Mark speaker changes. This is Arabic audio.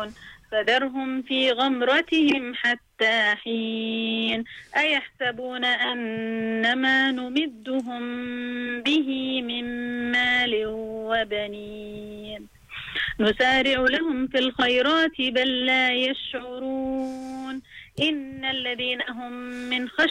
Speaker 1: يؤمنون فذرهم في غمرتهم حتى حين أيحسبون أنما نمدهم به من مال وبنين نسارع لهم في الخيرات بل لا يشعرون إن الذين هم من خشية